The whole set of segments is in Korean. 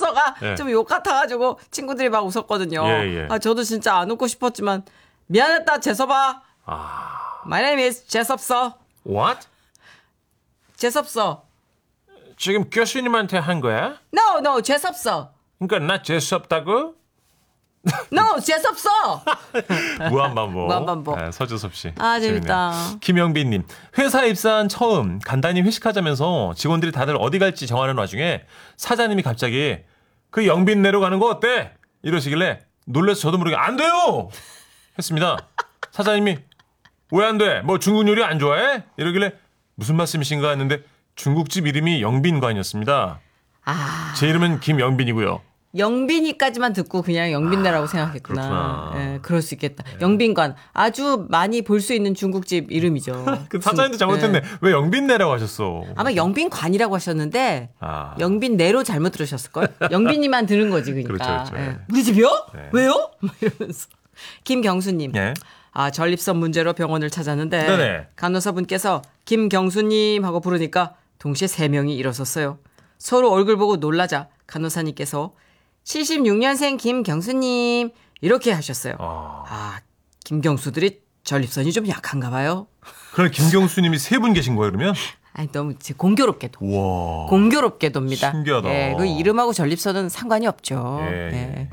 제섭서가 예. 좀 욕 같아가지고 친구들이 막 웃었거든요. 예. 아, 저도 진짜 안 웃고 싶었지만 미안했다 제섭아. My name is 제섭서. What? 제섭서. 지금 교수님한테 한 거야? No, 제섭서. 그러니까 나 재수 없다고? No, 제섭서. 무한반복. 무한반복. 네, 서주섭 씨. 아, 재밌다. 재밌네요. 김영빈님. 회사에 입사한 처음 간단히 회식하자면서 직원들이 다들 어디 갈지 정하는 와중에 사장님이 갑자기 그 영빈네로 가는 거 어때? 이러시길래 놀라서 저도 모르게 안 돼요! 했습니다. 사장님이 왜 안 돼? 뭐 중국 요리 안 좋아해? 이러길래 무슨 말씀이신가 했는데 중국집 이름이 영빈관이었습니다. 아. 제 이름은 김영빈이고요. 영빈이까지만 듣고 그냥 영빈네라고 생각했구나. 그렇구나. 예, 그럴 수 있겠다. 영빈관. 아주 많이 볼 수 있는 중국집 이름이죠. 그 사장님도 잘못했네. 예. 왜 영빈네라고 하셨어? 아마 영빈관이라고 하셨는데 아. 영빈내로 잘못 들으셨을걸? 영빈이만 들은 거지 그러니까. 그렇죠. 예. 우리 집이요? 네. 왜요? 막 이러면서. 김경수님. 예. 아, 전립선 문제로 병원을 찾았는데 네네. 간호사분께서 김경수님 하고 부르니까 동시에 3명이 일어섰어요. 서로 얼굴 보고 놀라자 간호사님께서 76년생 김경수님 이렇게 하셨어요. 아, 김경수들이 전립선이 좀 약한가 봐요. 그럼 김경수님이 3분 계신 거예요, 그러면? 아니 너무 공교롭게도. 와. 공교롭게도입니다. 신기하다. 예, 그 이름하고 전립선은 상관이 없죠. 예. 예.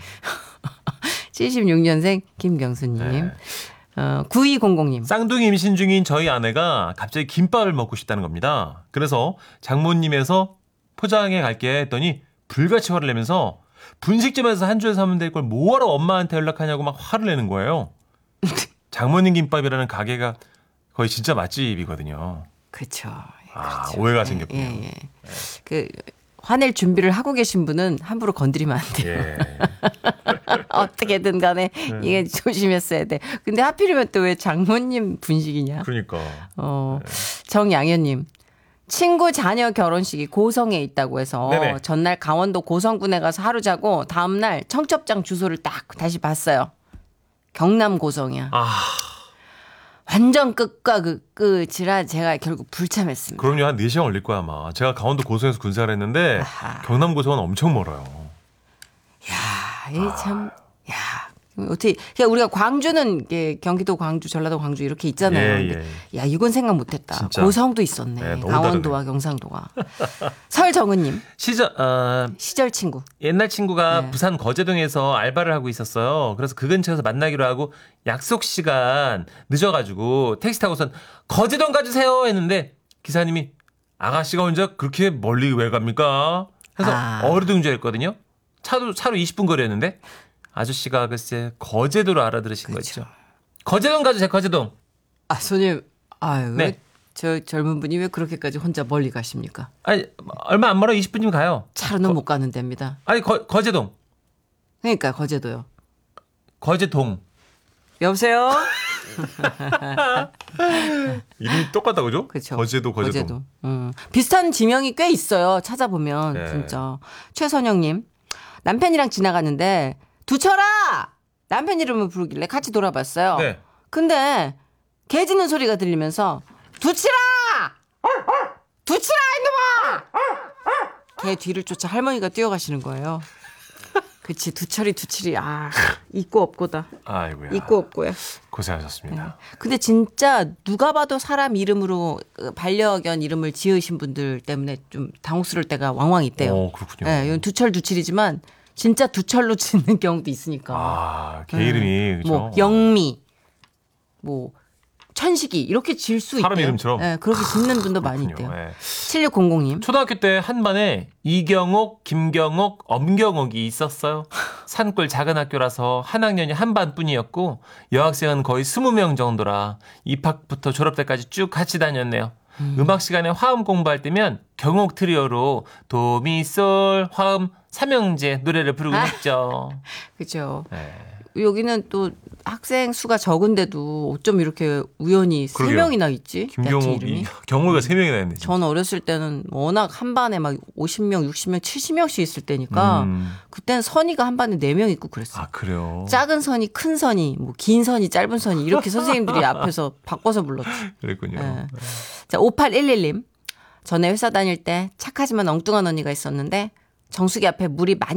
76년생 김경수님. 네. 9200님. 쌍둥이 임신 중인 저희 아내가 갑자기 김밥을 먹고 싶다는 겁니다. 그래서 장모님에서 포장해 갈게 했더니 불같이 화를 내면서 분식점에서 한 줄 사면 될 걸 뭐하러 엄마한테 연락하냐고 막 화를 내는 거예요. 장모님 김밥이라는 가게가 거의 진짜 맛집이거든요. 그렇죠. 아, 그렇죠. 오해가 생겼군요. 예. 그 화낼 준비를 하고 계신 분은 함부로 건드리면 안 돼요. 예. 어떻게든 간에 이게 조심했어야 돼. 근데 하필이면 또 왜 장모님 분식이냐? 그러니까. 정양현님. 친구 자녀 결혼식이 고성에 있다고 해서 네네. 전날 강원도 고성군에 가서 하루 자고 다음날 청첩장 주소를 딱 다시 봤어요. 경남 고성이야. 아, 완전 끝과 끝이라 제가 결국 불참했습니다. 그럼요. 한 4시간 걸릴 거야, 아마. 제가 강원도 고성에서 군생활 했는데 아하. 경남 고성은 엄청 멀어요. 야, 이 참, 야, 어떻게? 그냥 우리가 광주는 이게 경기도 광주, 전라도 광주 이렇게 있잖아요. 예, 근데 야, 이건 생각 못했다. 진짜. 고성도 있었네. 네, 너무 강원도와 경상도가. 설정은님 시절 친구. 옛날 친구가 네. 부산 거제동에서 알바를 하고 있었어요. 그래서 그 근처에서 만나기로 하고 약속 시간 늦어가지고 택시 타고선 거제동 가주세요 했는데 기사님이 아가씨가 혼자 그렇게 멀리 왜 갑니까? 해서 어리둥절했거든요. 차로 20분 거리였는데 아저씨가 글쎄 거제도로 알아들으신 거죠. 거제동 가주세요. 거제동. 아, 손님, 아유, 네. 왜 저 젊은 분이 왜 그렇게까지 혼자 멀리 가십니까? 아니 얼마 안 멀어 20분이면 가요. 차로는 못 가는 데입니다. 아니 거제동. 그러니까 거제도요. 거제동. 여보세요? 이름이 똑같다 그죠? 그렇죠. 거제도. 비슷한 지명이 꽤 있어요. 찾아보면 네. 진짜. 최선영님 남편이랑 지나가는데 두철아 남편 이름을 부르길래 같이 돌아봤어요. 네. 근데 개 짖는 소리가 들리면서 두치라 이놈아 개 뒤를 쫓아 할머니가 뛰어가시는 거예요. 그치 두철이 아 있고 없고다. 아이고야. 있고 없고야. 고생하셨습니다. 근데 진짜 누가 봐도 사람 이름으로 반려견 이름을 지으신 분들 때문에 좀 당혹스러울 때가 왕왕 있대요. 그렇군요. 네, 이건 두철이지만 진짜 두철로 짓는 경우도 있으니까. 아, 개 이름이 그죠? 뭐 영미, 뭐 천식이 이렇게 지을 수 있대요. 사람 이름처럼? 네, 그렇게 짓는 분도 많이 있대요. 네. 7600님. 초등학교 때 한 반에 이경옥, 김경옥, 엄경옥이 있었어요. 산골 작은 학교라서 한 학년이 한 반뿐이었고 여학생은 거의 20명 정도라 입학부터 졸업 때까지 쭉 같이 다녔네요. 음악 시간에 화음 공부할 때면 경옥 트리오로 도미솔 화음 삼형제 노래를 부르곤 했죠. 그죠. 네. 여기는 또 학생 수가 적은데도 어쩜 이렇게 우연히 그러게요. 3명이나 있지? 단체 이름이? 경옥이가 3명이나 있네. 전 어렸을 때는 워낙 한 반에 막 50명, 60명, 70명씩 있을 때니까 그때는 선이가 한 반에 4명 있고 그랬어요. 아, 그래요? 작은 선이, 큰 선이, 뭐 긴 선이, 짧은 선이 이렇게 선생님들이 앞에서 바꿔서 불렀지. 그랬군요. 네. 자, 5811님. 전에 회사 다닐 때 착하지만 엉뚱한 언니가 있었는데 정수기 앞에 물이 많이